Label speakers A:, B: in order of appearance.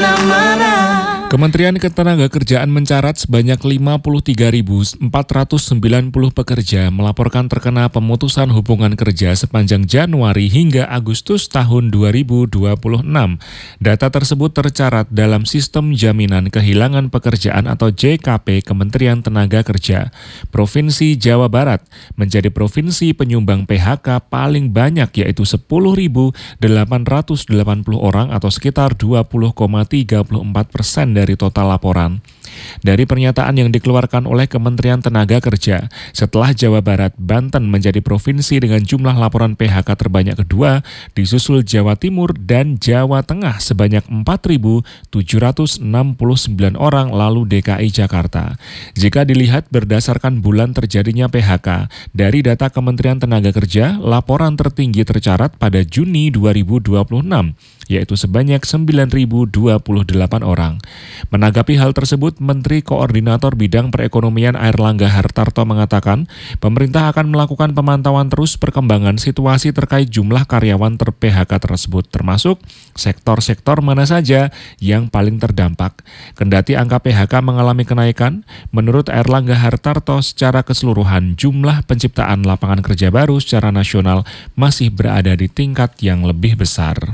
A: kemana-mana.
B: Kementerian Ketenagakerjaan mencatat sebanyak 53.490 pekerja melaporkan terkena pemutusan hubungan kerja sepanjang Januari hingga Agustus tahun 2026. Data tersebut tercatat dalam Sistem Jaminan Kehilangan Pekerjaan atau JKP Kementerian Tenaga Kerja. Provinsi Jawa Barat menjadi provinsi penyumbang PHK paling banyak yaitu 10.880 orang atau sekitar 20,34% dari total laporan. Dari pernyataan yang dikeluarkan oleh Kementerian Tenaga Kerja, setelah Jawa Barat, Banten menjadi provinsi dengan jumlah laporan PHK terbanyak kedua, disusul Jawa Timur dan Jawa Tengah sebanyak 4.769 orang, lalu DKI Jakarta. Jika dilihat berdasarkan bulan terjadinya PHK, dari data Kementerian Tenaga Kerja, laporan tertinggi tercatat pada Juni 2026, yaitu sebanyak 9.028 orang. Menanggapi hal tersebut, Menteri Koordinator Bidang Perekonomian Airlangga Hartarto mengatakan, pemerintah akan melakukan pemantauan terus perkembangan situasi terkait jumlah karyawan ter-PHK tersebut, termasuk sektor-sektor mana saja yang paling terdampak. Kendati angka PHK mengalami kenaikan, menurut Airlangga Hartarto secara keseluruhan jumlah penciptaan lapangan kerja baru secara nasional masih berada di tingkat yang lebih besar.